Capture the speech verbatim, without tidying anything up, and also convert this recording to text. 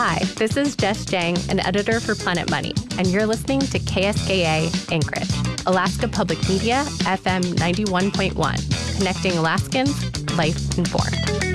Hi, this is Jess Jang, an editor for Planet Money, and you're listening to K S K A Anchorage, Alaska Public Media, F M ninety-one point one, connecting Alaskans, life informed.